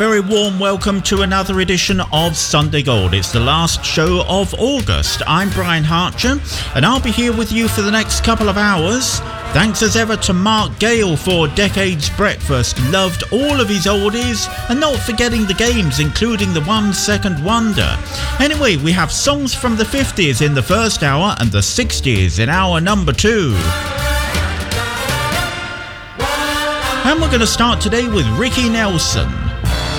Very warm welcome to another edition of Sunday Gold. It's the last show of August. I'm Brian Hartcher and I'll be here with you for the next couple of hours. Thanks as ever to Mark Gale for Decades Breakfast. Loved all of his oldies and not forgetting the games, including the 1 Second Wonder. Anyway, we have songs from the 50s in the first hour and the 60s in hour number 2. And we're going to start today with Ricky Nelson.